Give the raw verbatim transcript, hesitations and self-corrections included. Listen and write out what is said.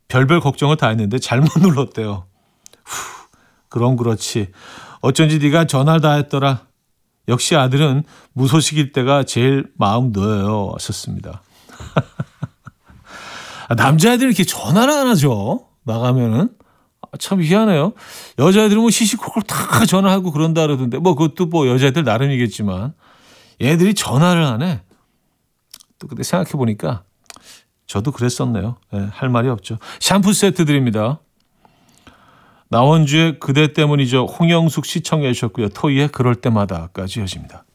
별별 걱정을 다 했는데 잘못 눌렀대요. 후, 그럼 그렇지. 어쩐지 네가 전화를 다 했더라. 역시 아들은 무소식일 때가 제일 마음 놓여요. 하셨습니다. 아, 남자애들은 이렇게 전화를 안 하죠. 나가면은. 아, 참 희한해요. 여자애들은 뭐 시시콜콜 다 전화하고 그런다 그러던데 뭐 그것도 뭐 여자애들 나름이겠지만 얘들이 전화를 안 해. 또 근데 생각해 보니까 저도 그랬었네요. 네, 할 말이 없죠. 샴푸 세트 드립니다. 나원주의 그대 때문이죠. 홍영숙 시청해 주셨고요. 토이의 그럴 때마다까지 이어집니다.